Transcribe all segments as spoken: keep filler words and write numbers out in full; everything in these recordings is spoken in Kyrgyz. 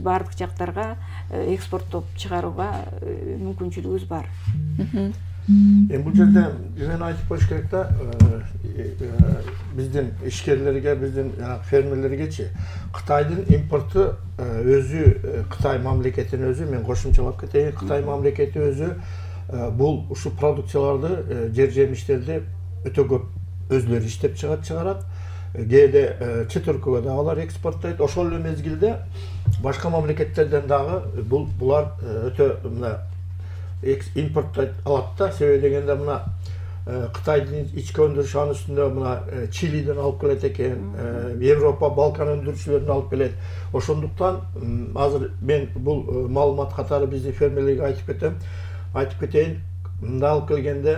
бардык жактарга экспорттоп чыгарууга мүмкүнчүлүгүбүз бар. Эми бул жерде мен айтып коюш керек да, биздин ишкерлерге, биздин фермерлергечи Кытайдын импорту өзү, Кытай мамлекетинин өзү, мен кошумчалап кетейин, Кытай мамлекети өзү бул ушу продукцияларды, жер жемиштерди өтө көп өзлөрү иштеп чыгат, чыгарат. Кээде чет өлкөгө дагы алар экспорттойт. Ошол эле мезгилде башка мамлекеттерден дагы бул булар өтө мына импорттойт алат да. Себеби дегенде мына Кытайдын ички өндүрүшү анын үстүндө мына Чилиден алып келет экен, Европа, Балкан өндүрүүчүлөрүн алып келет. Ошондуктан азыр мен бул маалымат катары биздин фермерлерге айтып кетем. Айтып кетейин, мында алып келгенде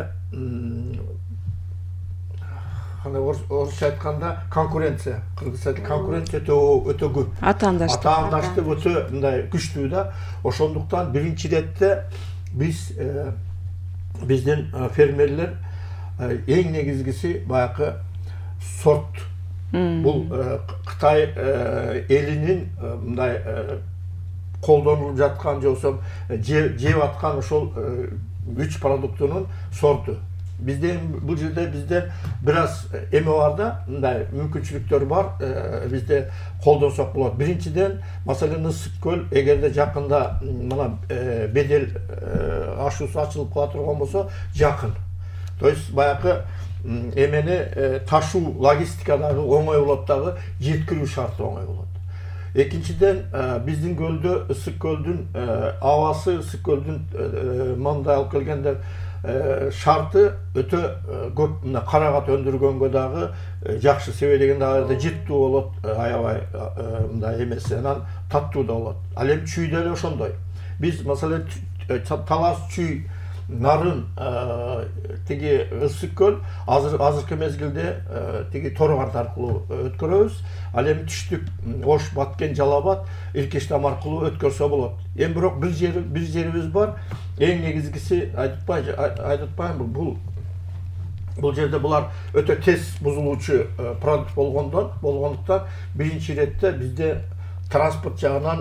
орусча айтканда конкуренция, кыргызча конкуренция өтө көп. Атаандаштык. Атаандаштык өтө мындай күчтүү да. Ошондуктан биринчи иретте биз биздин фермерлер эң негизгиси баягы сорт. Бул Кытай элинин мындай колдонулуп жаткан же болсо жеп аткан ошол үч продуктунун сорту. Bizde bu жерде bizde biraz эме бар да, мындай мүмкүнчүлүктөр бар, бизде колдонсок болот. Биринчиден, маселен Ысык көл, эгерде жакында мына бедел ашуусу ачылып кала турган болсо, жакын. То есть баягы эмени ташуу логистикадагы оңой болот дагы, жеткирүү шарты оңой болот. Экинчиден, биздин көлдө Ысык көлдүн абасы, Ысык көлдүн мындай алып келгенде шарты өтө көп карагат өндүргөнгө дагы жакшы. Себеби дегенде жыттуу болот, аябай мындай эмеси, анан таттуу да болот. Ал эми чүй деле ошондой. Биз маселен талас чүй нарын тиги Ысык көл азыркы мезгилде тиги Торгорд аркылуу өткөрөбүз. Ал эми түштүк Ош, Баткен, Жалал-Абад, Иркештам аркылуу өткөрсө болот. Эми бирок бир жери бир жерибиз бар. Эң негизгиси айтпайм бул бул жерде булар өтө тез бузулуучу продукт болгондон болгондуктан биринчи иретте бизде транспорт жагынан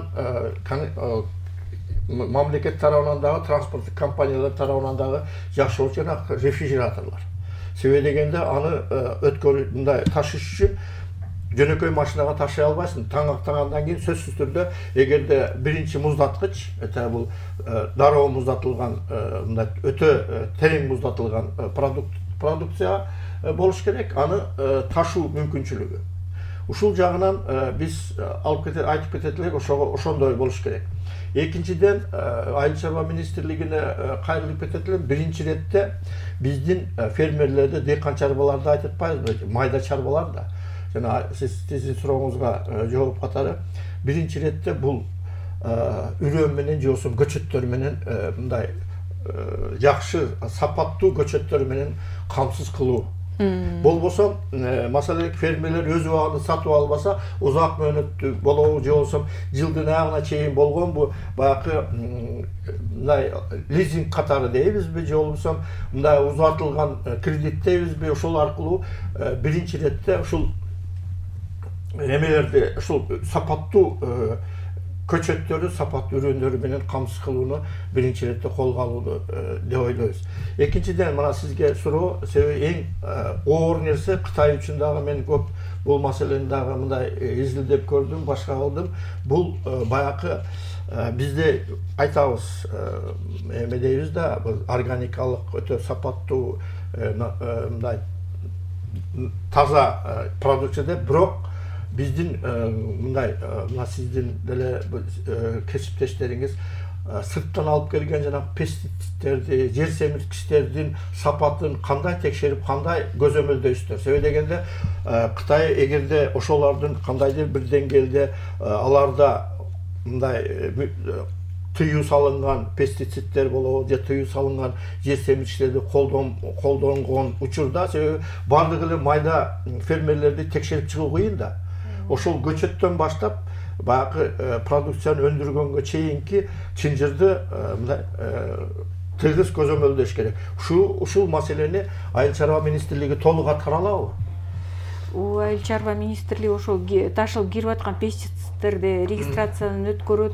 мамлекет тарабынан дагы, транспорттук компаниялар тарабынан дагы жакшы болчу жана рефрижераторлор. Себеби дегенде аны өткөрүп мындай ташыш үчүн жөнөкөй машинага ташый албайсың. Таң аттагандан кийин сөзсүз түрдө эгерде биринчи муздаткыч, это бул дароо муздатылган, мындай өтө терең муздатылган продукция болуш керек, аны ташуу мүмкүнчүлүгү. Ушул жагынан биз алып кетет, айтып кетет элек, ошондой болуш керек. Экинчиден, Айыл чарба министрлигине кайрылып кетет элем, биринчи иретте биздин фермерлерди, дыйкан чарбаларды айтып атпайбызбы, майда чарбалар да. Жана сиздин сурооңузга жооп катары биринчи иретте бул үрөм менен же болбосо көчөттөр менен мындай жакшы сапаттуу көчөттөр менен камсыз кылуу. Болбосо маселен фермерлер өз убагында сатып албаса, узак мөөнөттүү болобу же болбосо жылдын аягына чейин болгон бу баягы мындай лизинг катары дейбизби же болбосо мындай узатылган кредит дейбизби, ошол аркылуу биринчи иретте ушул эмелерди, ушул сапаттуу көчөттөрдү, сапаттуу үрөндөрү менен камсыз кылууну биринчи иретте колго алууну деп ойлойбуз. Экинчиден, мына сизге суроо, себеби эң оор нерсе Кытай үчүн дагы мен көп бул маселени дагы мындай изилдеп көрдүм, башка кылдым. Бул баягы бизде айтабыз, эме дейбиз да, органикалык өтө сапаттуу мындай таза продукция деп, бирок биздин мындай мына сиздин деле кесиптештериңиз сырттан алып келген жана пестицидтерди, жер семирткичтердин сапатын кандай текшерип, кандай көзөмөлдөйсүздөр? Себеби дегенде Кытай эгерде ошолордун кандайдыр бир деңгээлде аларда мындай тыюу салынган пестициддер болобу, же тыюу салынган жер семирткичтерди колдонгон учурда, себеби бардык эле майда фермерлерди текшерип чыгуу кыйын да. Ошол көчөттөн баштап баягы продукцияны өндүргөнгө чейинки чынжырды мындай тыгыз көзөмөлдөш керек. Ушул ушул маселени Айыл чарба министрлиги толук аткара алабы? Айыл чарба министрлиги ошол ташылып кирип аткан пестицидтерди регистрациядан өткөрөт.